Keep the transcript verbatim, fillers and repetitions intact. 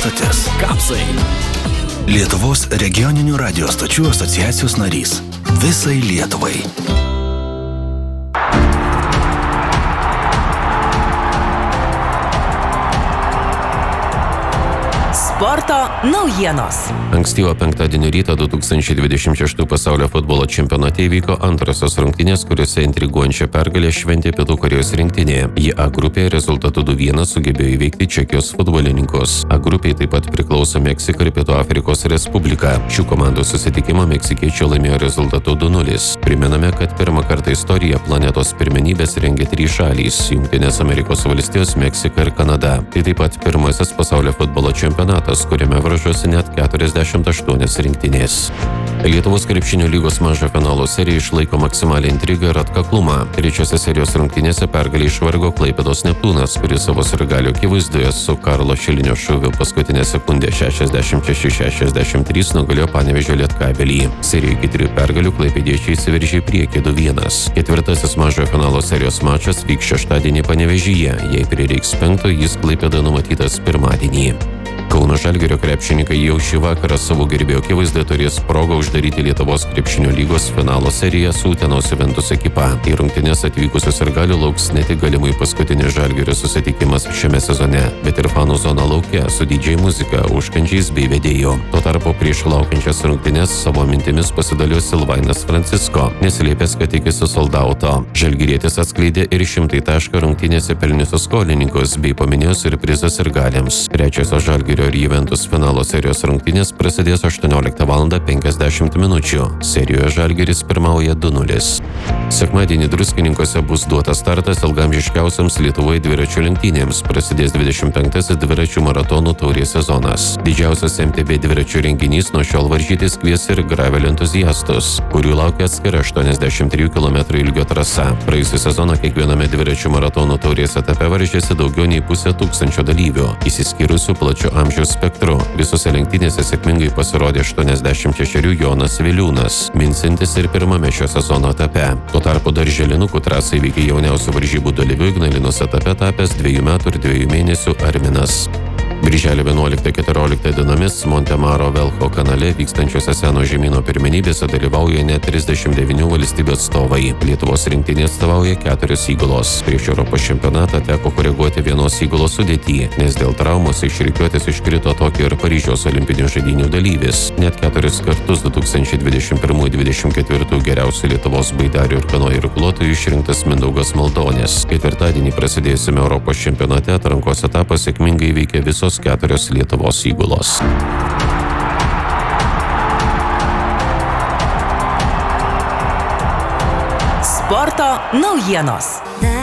stotis. Kapsai. Lietuvos regioninių radio stočių asociacijos narys. Visai Lietuvai. Sporto naujienos. Ankstyvą penktadienio rytą du tūkstančiai dvidešimt šeštų pasaulio futbolo čempionate įvyko antrosios rungtynės, kuriuose intriguojančią pergalę šventė Pietų Korėjos rinktinė. Ji A grupėje rezultatu du vienas sugebėjo įveikti Čekijos futbolininkus. A grupėje taip pat priklauso Meksika ir Pietų Afrikos Respublika. Šių komandų susitikimą meksikiečiai laimėjo rezultatu du nulis. Primename, kad pirmą kartą istorijoje planetos pirmenybės rengia trys šalys – Jungtinės Amerikos valstijos, Meksika ir Kanada. Tai taip pat pirmasis pasaulio futbolo čempionatas, kuriame varžosi net keturiasdešimt aštuonios rinktinės. Lietuvos krepšinio lygos mažo finalo serija išlaiko maksimalią intrigą ir atkaklumą. Trečiose serijos rungtynėse pergalę išvargo Klaipėdos Neptūnas, kuris savo sirgalių akivaizdoje su Karlo Šilinio šūviu paskutinę sekundę šešiasdešimt šeši šešiasdešimt trys nugalėjo Panevėžio Lietkabelį. Serijoje iki trijų pergalių klaipėdiečiai įsiveržė į priekį du vienas. Ketvirtasis mažojo finalo serijos mačas vyks šeštadienį Panevėžyje. Jei prireiks penkto, jis Klaipėdoje numatytas pirmadienį. Kauno Žalgirio krepšininkai jau šį vakarą savo gerbėjų akivaizdoje turės progą uždaryti Lietuvos krepšinio lygos finalo seriją su Utenos Juventus ekipa. Į rungtynes atvykusios sirgalių lauks ne tik galimai paskutinis Žalgirio susitikimas šiame sezone, bet ir fanų zona lauke su didžėj muzika, užkandžiais bei vedėjų. Tuo tarpu prieš laukiančias rungtynes savo mintimis pasidalijo Silvainas Francisko, neslėpęs, kad tikisi sold outo. Žalgirietis atskleidė ir šimtai tašką rungtynėse pelniusius skolininkus bei paminėjo siurprizą sirgaliams. Trečiosios Žalgirio ir Juventus finalo serijos rungtynės prasidės aštuonioliktą valandą penkiasdešimt minučių. Serijoje Žalgiris pirmauja du nulis. Sekmadienį Druskininkuose bus duotas startas ilgaamžiškiausiams Lietuvoje dviračių lenktynėms. Prasidės dvidešimt penktasis dviračių maratonų taurės sezonas. Didžiausias M T B dviračių renginys nuo šiol varžytis kvies ir gravelio entuziastus, kurių laukia atskira aštuoniasdešimt trijų kilometrų ilgio trasa. Praėjusį sezoną kiekviename dviračių maratonų taurės etape varžėsi daugiau nei pusė tūkstančio dalyvių, išsiskyrusių plačiu amžiaus spektru. Visose lenktynėse sėkmingai pasirodė aštuoniasdešimt šešerių Jonas Viliūnas, minsintis ir pirmame šio sezono etape. Tuo tarpu Darželinukų trasą įveikė jauniausių varžybų dalyvių Ignalinos etape tapęs dviejų metų ir dviejų mėnesių Arminas. Birželio vienuoliktą keturioliktą dienomis Montemaro Velcho kanale vykstančiose Seno žemyno pirmenybėse dalyvauja net trisdešimt devynių valstybių atstovai. Lietuvos rinktinė atstovauja keturios įgulos. Prieš Europos čempionatą teko koreguoti vienos įgulos sudėtį, nes dėl traumos iš rikiuotės iškrito Tokijo ir Paryžiaus olimpinių žaidynių dalyvis. Net keturis kartus du tūkstančiai dvidešimt pirmų dvidešimt ketvirtų geriausių Lietuvos baidarių ir kanojų irkluotojų išrinktas Mindaugas Maldonis. Ketvirtadienį prasidėjusiame Europos čempionate atrankos etapą sėkmingai įveikė visos keturios Lietuvos įgulos. Sporto naujienos.